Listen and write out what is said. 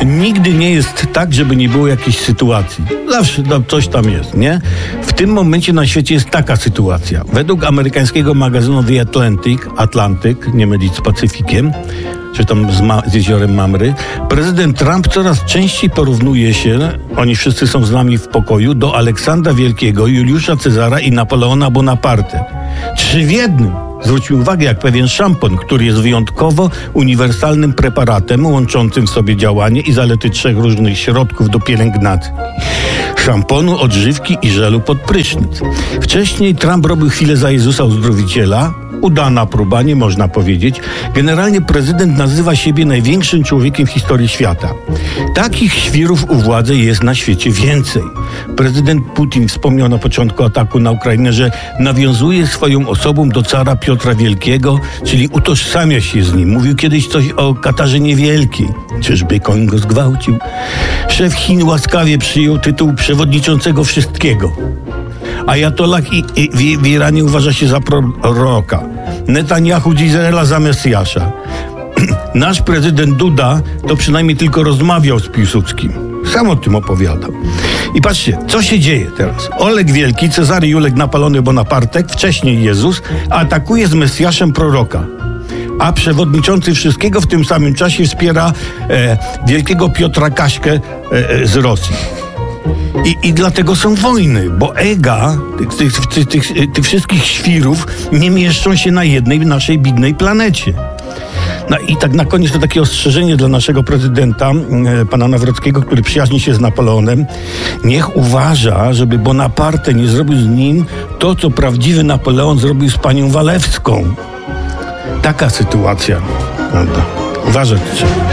Nigdy nie jest tak, żeby nie było jakiejś sytuacji. Zawsze coś tam jest, nie? W tym momencie na świecie jest taka sytuacja. Według amerykańskiego magazynu The Atlantic, nie mylić z Pacyfikiem, czy tam z jeziorem Mamry, prezydent Trump coraz częściej porównuje się, oni wszyscy są z nami w pokoju, do Aleksandra Wielkiego, Juliusza Cezara i Napoleona Bonaparte. 3 w jednym. Zwróćmy uwagę, jak pewien szampon, który jest wyjątkowo uniwersalnym preparatem łączącym w sobie działanie i zalety 3 różnych środków do pielęgnacji. Szamponu, odżywki i żelu pod prysznic. Wcześniej Trump robił chwilę za Jezusa Uzdrowiciela. Udana próba, nie można powiedzieć. Generalnie prezydent nazywa siebie największym człowiekiem w historii świata. Takich świrów u władzy jest na świecie więcej. Prezydent Putin wspomniał na początku ataku na Ukrainę, że nawiązuje swoją osobą do cara Piotra Wielkiego, czyli utożsamia się z nim. Mówił kiedyś coś o Katarzynie Wielkiej. Czyżby koń go zgwałcił? Szef Chin łaskawie przyjął tytuł przewodniczącego wszystkiego. Ajatollah w Iranie uważa się za proroka. Netanyahu z Izraela za Mesjasza. Nasz prezydent Duda to przynajmniej tylko rozmawiał z Piłsudskim. Sam o tym opowiadał. I patrzcie, co się dzieje teraz. Oleg Wielki, Cezary Julek, Napoleon Bonaparte, wcześniej Jezus, atakuje z Mesjaszem proroka. A przewodniczący wszystkiego w tym samym czasie wspiera wielkiego Piotra Kaśkę z Rosji. I dlatego są wojny, bo ega tych wszystkich świrów nie mieszczą się na jednej naszej bidnej planecie. No i tak na koniec to takie ostrzeżenie dla naszego prezydenta, pana Nawrockiego, który przyjaźni się z Napoleonem. Niech uważa, żeby Bonaparte nie zrobił z nim to, co prawdziwy Napoleon zrobił z panią Walewską. Taka sytuacja, prawda? Uważać trzeba.